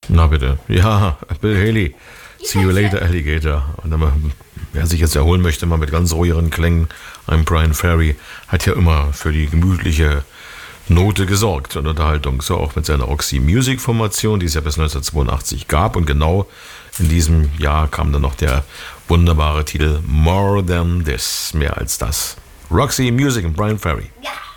Na bitte. Ja, Bill Haley. See you later, Alligator. Und wer sich jetzt erholen möchte, mal mit ganz ruhigeren Klängen, ein Brian Ferry hat ja immer für die gemütliche Note gesorgt und Unterhaltung. So auch mit seiner Roxy Music Formation, die es ja bis 1982 gab. Und genau in diesem Jahr kam dann noch der wunderbare Titel More Than This, mehr als das. Roxy Music und Brian Ferry. Ja.